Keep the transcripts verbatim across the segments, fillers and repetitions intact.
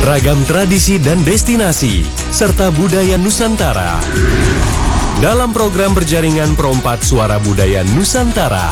ragam tradisi dan destinasi, serta budaya Nusantara. Dalam program berjaringan Perompat Suara Budaya Nusantara.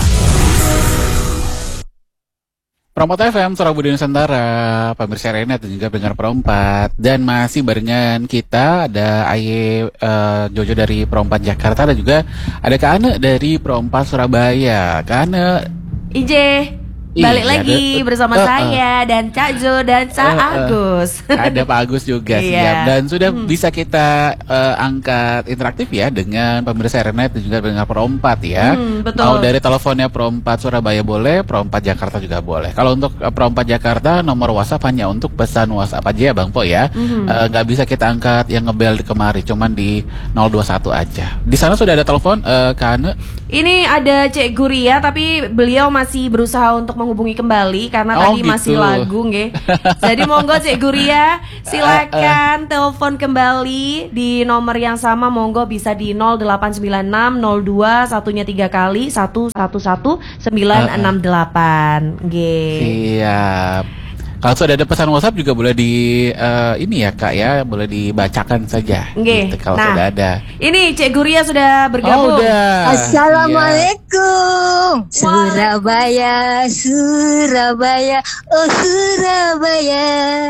Perompat F M, Suara Budaya Nusantara, pemirsa Renet dan juga pendengar Perompat. Dan masih barengan kita ada Aye uh, Jojo dari Perompat Jakarta dan juga ada Kak Ane dari Perompat Surabaya. Kak Ane, Ije, balik iya, lagi ada, bersama uh, uh, saya dan Cak Jo dan Cak uh, uh, Agus. Ada Pak Agus juga Iya. siap. Dan sudah Hmm. bisa kita uh, angkat interaktif ya dengan pemirsa Renet dan juga pendengar Perompat ya. Hmm, betul. Mau dari teleponnya Perompat Surabaya boleh, Perompat Jakarta juga boleh. Kalau untuk uh, Perompat Jakarta, nomor WhatsApp hanya untuk pesan WhatsApp aja ya Bang Po ya. Mhm. Uh, Nggak bisa kita angkat yang ngebel di kemari, cuman di nol dua satu aja. Di sana sudah ada telepon, uh, Kak Ane. Ini ada Cek Guria, tapi beliau masih berusaha untuk menghubungi kembali karena Oh, tadi gitu. masih lagu, nggih. Jadi monggo Cek Guria, silakan telepon kembali di nomor yang sama. Monggo bisa di nol delapan sembilan enam nol dua satunya tiga kali satu satu satu sembilan enam delapan, nggih. Siap. Kalau sudah ada pesan WhatsApp juga boleh di uh, ini ya Kak ya, boleh dibacakan saja. Nggih. Gitu, kalau Nah, sudah ada. Ini Cek Guria sudah bergabung. Oh, udah. Assalamualaikum, Surabaya, Surabaya, oh Surabaya,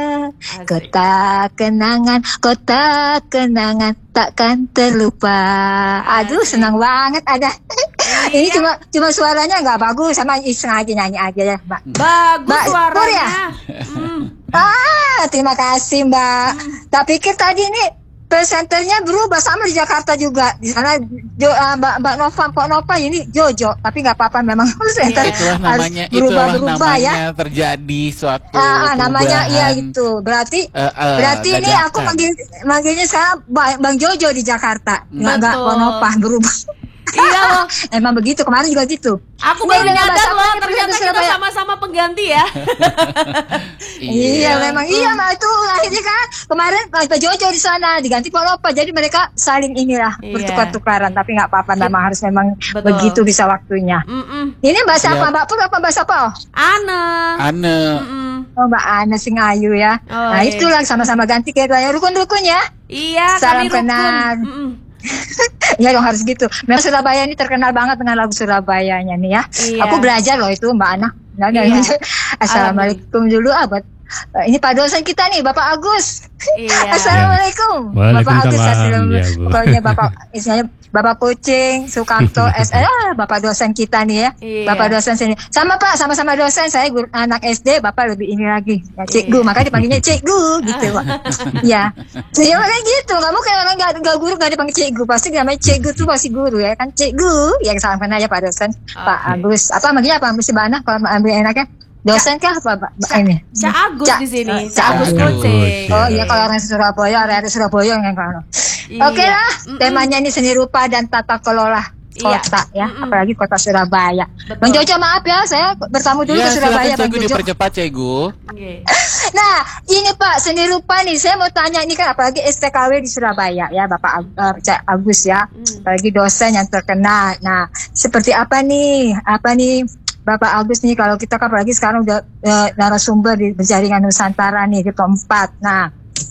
kota kenangan, kota kenangan, takkan terlupa. Aduh, senang banget ada. Ini cuma cuma suaranya nggak bagus, sama iseng aja nyanyi aja ya, Mbak. Bagus Mbak Pur suaranya. ya? Hmm. Ah, terima kasih Mbak. Tak pikir tadi ini presenternya berubah sama di Jakarta juga. Di sana Jo, uh, Mbak Mbak Nova, Pak Nova ini Jojo, tapi nggak apa-apa memang presenter Itulah harus namanya, itulah berubah-berubah namanya ya. terjadi suatu Ah, ah, namanya iya perubahan. itu. Berarti Eh, eh, berarti ini dadakan. aku manggil manggilnya saya Bang, Bang Jojo di Jakarta. Nggak nggak Betul. Pak Nova berubah. Iya loh. Emang begitu, kemarin juga gitu. Aku Ini baru udah nyadar bahasa loh, apa nih, ternyata Presenter kita Surabaya? sama-sama pengganti ya. Iya, memang iya Mbak, itu akhirnya kan kemarin Pak Jojo di sana diganti Pak Nova, jadi mereka saling inilah Iya. bertukar-tukaran, tapi nggak apa-apa, memang harus memang Betul. begitu bisa waktunya. Mm-mm. Ini bahasa Siap. apa Mbak Pur, apa bahasa apa? Ane. Ane. Mm-mm. Oh Mbak Ana sing ayu ya. Oh, Nah iya. itulah sama-sama ganti kayak yang rukun-rukun ya. Iya, Salam kami rukun. kenal. Mm-mm. Ya dong harus gitu. Memang Surabaya ini terkenal banget dengan lagu Surabayanya nih ya. Iya. Aku belajar loh itu Mbak Ana. Nah, nah, Iya. Assalamualaikum dulu ah buat eh, ini Pak dosen kita nih Bapak Agus. Iya. Assalamualaikum. Ya. Bapak Agus Waalaikumsalam, assalamualaikum. ya, Bu. Pokoknya Bapak istilahnya Bapak Kucing, Sukamto, S ah, Bapak dosen kita nih ya. Iya. Bapak dosen sini. Sama Pak, sama-sama dosen. Saya guru, anak S D, Bapak lebih ini lagi. Ya, Cikgu, Iya. makanya dipanggilnya Cikgu gitu, Pak. Ya. Saya orang gitu. Kamu kayak orang enggak enggak guru enggak dipanggil Cikgu. Pasti namanya Cikgu tuh pasti guru ya kan. Cikgu. Yang salam kenal ya Pak dosen. Pak Agus. Apa manggilnya apa? Mesti Bana kalau ambil enaknya. Dosen kah apa Mbak ini? Cak Agus Cak- di sini. Cak Cak Agus Agus. Kucing. Oh iya kalau orang Surabaya, area Surabaya yang kan. Iya. Oke lah, Mm-mm. temanya ini seni rupa dan tata kelola Iya. kota ya, Mm-mm. apalagi kota Surabaya. Betul. Bang Jojo maaf ya, saya bertamu dulu Ya, ke Surabaya silakan Bang Cegu Jojo. dipercepat Cegu. Oke. Nah, ini Pak seni rupa nih, saya mau tanya ini kan apalagi S T K W di Surabaya ya, Bapak Ag- eh, Cak Agus ya, Hmm. apalagi dosen yang terkenal. Nah, seperti apa nih, apa nih Bapak Agus nih kalau kita kan apalagi sekarang udah eh, narasumber di Berjaringan Nusantara nih di keempat. Nah,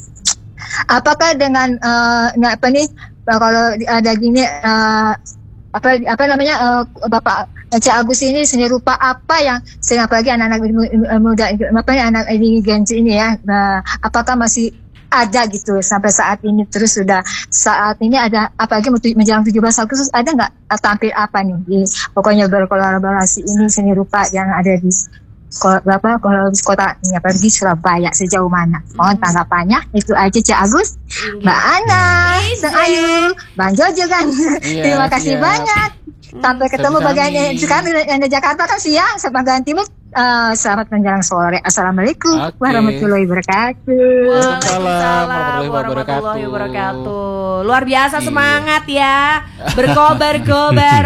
apakah dengan eh, nah, apa nih eh, kalau di- ada gini eh, apa apa namanya eh, Bapak Cak Agus ini seni rupa apa yang sering apalagi anak-anak mu- muda apa nih anak ini Gen Z ini ya, nah, apakah masih ada gitu sampai saat ini, terus sudah saat ini ada apalagi metu- menjelang tujuh belas Agustus ada nggak eh, tampil apa nih di pokoknya berkolaborasi ini seni rupa yang ada di ko- berapa kalau di kota ini apalagi Surabaya sejauh mana? Mohon tanggapannya. Itu aja Cak Agus, Mbak Ana, Sang Ayu, Bang Jojo kan. Iya, Terima kasih siap. banyak. Sampai ketemu Sama-sama. bagian sekarang yang di Jakarta kan siang, sama Bagian Timur. eh, selamat menjelang sore. Assalamualaikum Oke. warahmatullahi wabarakatuh. Waalaikumsalam warahmatullahi warahmatullahi wabarakatuh. wabarakatuh. Luar biasa Iya. semangat ya. Berkobar-kobar.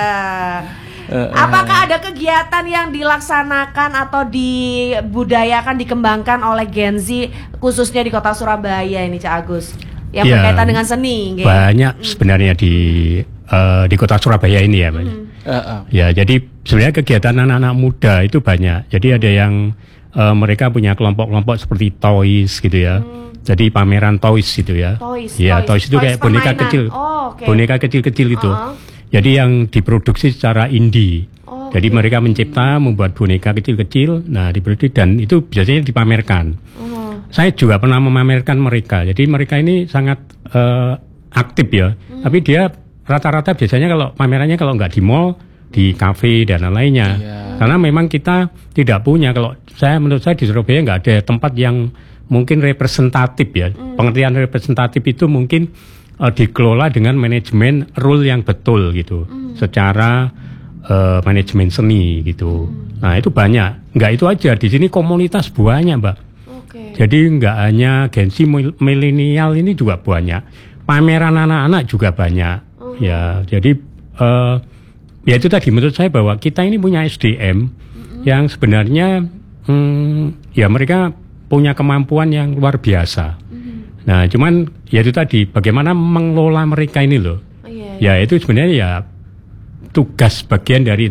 Eh, Apakah ada kegiatan yang dilaksanakan atau dibudayakan, dikembangkan oleh Gen Z khususnya di kota Surabaya ini Cak Agus? Yang Ya, berkaitan dengan seni, nggih? banyak sebenarnya di eh, di kota Surabaya ini ya, Pak. eh, eh. Ya, jadi sebenarnya kegiatan anak-anak muda itu banyak. Jadi ada yang uh, mereka punya kelompok-kelompok seperti toys gitu ya. Hmm. Jadi pameran toys gitu ya. Toys, ya, toys, toys itu toys kayak boneka permainan. kecil. Oh, okay. Boneka kecil-kecil gitu. Uh-huh. Jadi yang diproduksi secara indie. Oh, jadi okay. mereka mencipta, membuat boneka kecil-kecil, nah diproduksi dan itu biasanya dipamerkan. Uh-huh. Saya juga pernah memamerkan mereka. Jadi mereka ini sangat uh, aktif ya. Hmm. Tapi dia rata-rata biasanya kalau pamerannya kalau nggak di mall, di kafe dan lainnya. Yeah. Karena memang kita tidak punya. Kalau saya menurut saya di Surabaya nggak ada tempat yang mungkin representatif ya. Hmm. Pengertian representatif itu mungkin uh, dikelola dengan manajemen rule yang betul gitu. Hmm. Secara uh, manajemen seni gitu. Hmm. Nah itu banyak. Nggak itu aja. Di sini komunitas banyak, Mbak. Okay. Jadi nggak hanya Gen Z milenial ini juga banyak. Pameran anak-anak juga banyak. Hmm. Ya, jadi uh, ya itu tadi menurut saya bahwa kita ini punya S D M hmm. yang sebenarnya hmm, ya mereka punya kemampuan yang luar biasa. Mm-hmm. Nah, cuman ya itu tadi bagaimana mengelola mereka ini loh. Oh, iya, iya. Ya itu sebenarnya ya tugas bagian dari